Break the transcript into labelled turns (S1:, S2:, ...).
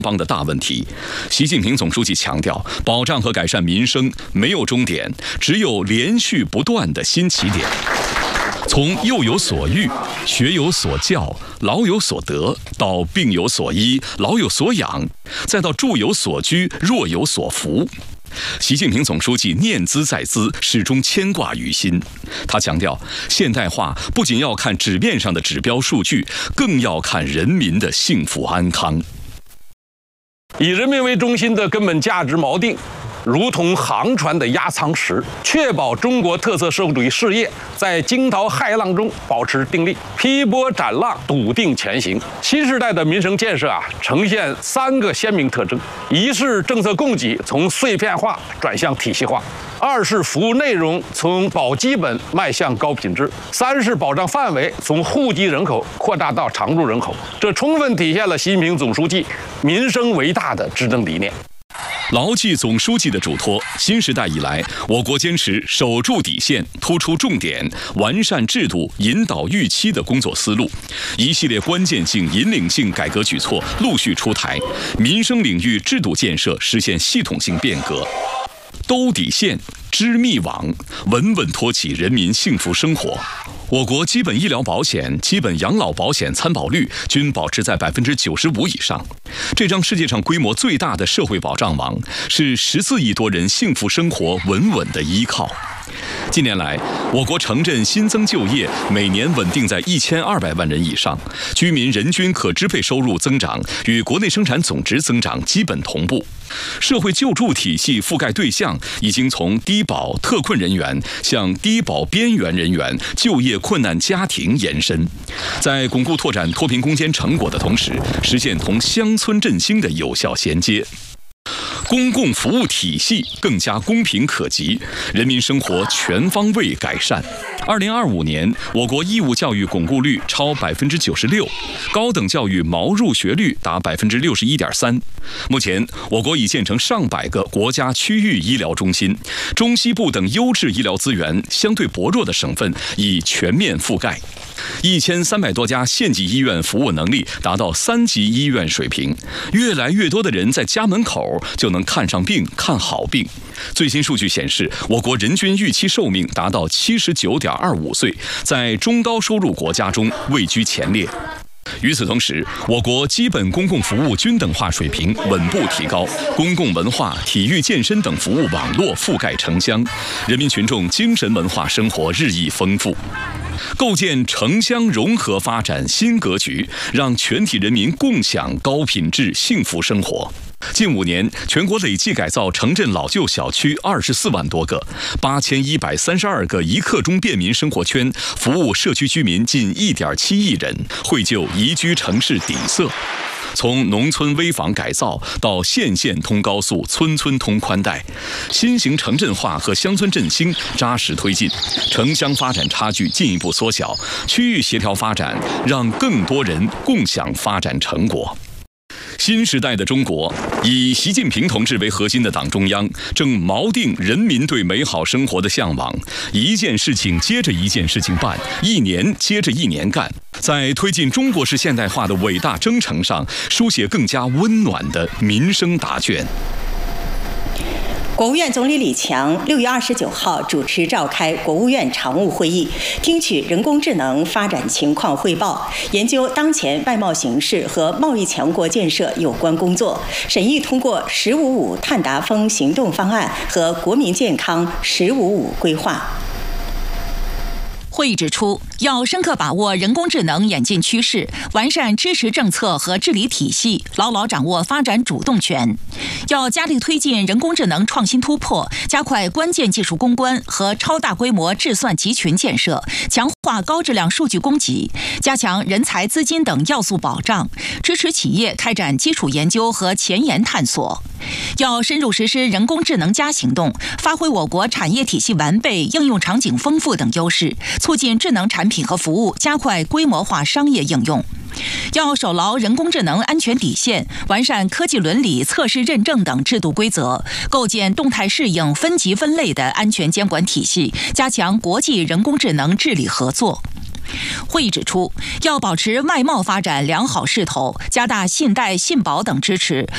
S1: 邦的大问题。习近平总书记强调，保障和改善民生没有终点，只有连续不断的新起点。从幼有所育、学有所教、老有所得，到病有所医、老有所养，再到住有所居、弱有所扶。习近平总书记念兹在兹，始终牵挂于心。他强调，现代化不仅要看纸面上的指标数据，更要看人民的幸福安康。
S2: 以人民为中心的根本价值锚定，如同航船的压舱石，确保中国特色社会主义事业在惊涛骇浪中保持定力，劈波斩浪，笃定前行。新时代的民生建设呈现3个鲜明特征：一是政策供给从碎片化转向体系化；二是服务内容从保基本迈向高品质；三是保障范围从户籍人口扩大到常住人口。这充分体现了习近平总书记民生为大的执政理念。
S1: 牢记总书记的嘱托，新时代以来，我国坚持守住底线、突出重点、完善制度、引导预期的工作思路，一系列关键性、引领性改革举措陆续出台，民生领域制度建设实现系统性变革，兜底线、织密网，稳稳托起人民幸福生活。我国基本医疗保险、基本养老保险参保率均保持在95%以上，这张世界上规模最大的社会保障网，是14亿多人幸福生活稳稳的依靠。近年来，我国城镇新增就业每年稳定在1200万人以上，居民人均可支配收入增长与国内生产总值增长基本同步。社会救助体系覆盖对象已经从低保特困人员向低保边缘人员、就业困难家庭延伸，在巩固拓展脱贫攻坚成果的同时，实现同乡村振兴的有效衔接。公共服务体系更加公平可及，人民生活全方位改善。2025年，我国义务教育巩固率超96%，高等教育毛入学率达61.3%。目前，我国已建成上百个国家区域医疗中心，中西部等优质医疗资源相对薄弱的省份已全面覆盖。1300多家县级医院服务能力达到3级医院水平，越来越多的人在家门口就能看上病、看好病。最新数据显示，我国人均预期寿命达到79.25岁，在中高收入国家中位居前列。与此同时，我国基本公共服务均等化水平稳步提高，公共文化、体育、健身等服务网络覆盖城乡，人民群众精神文化生活日益丰富。构建城乡融合发展新格局，让全体人民共享高品质幸福生活。近5年，全国累计改造城镇老旧小区24万多个，8132个一刻钟便民生活圈，服务社区居民近1.7亿人，绘就宜居城市底色。从农村危房改造到县县通高速、村村通宽带，新型城镇化和乡村振兴扎实推进，城乡发展差距进一步缩小，区域协调发展让更多人共享发展成果。新时代的中国，以习近平同志为核心的党中央正锚定人民对美好生活的向往，一件事情接着一件事情办，一年接着一年干，在推进中国式现代化的伟大征程上，书写更加温暖的民生答卷。
S3: 国务院总理李强6月29号主持召开国务院常务会议，听取人工智能发展情况汇报，研究当前外贸形势和贸易强国建设有关工作，审议通过“1055”碳达峰行动方案和国民健康“1055”规划。
S4: 会议指出，要深刻把握人工智能演进趋势，完善支持政策和治理体系，牢牢掌握发展主动权。要加力推进人工智能创新突破，加快关键技术攻关和超大规模智算集群建设，强化高质量数据供给，加强人才、资金等要素保障，支持企业开展基础研究和前沿探索。要深入实施人工智能+行动，发挥我国产业体系完备、应用场景丰富等优势，促进智能产品和服务加快规模化商业应用。要守牢人工智能安全底线，完善科技伦理、测试认证等制度规则，构建动态适应、分级分类的安全监管体系，加强国际人工智能治理合作。会议指出，要保持外贸发展良好势头，加大信贷、信保等支持，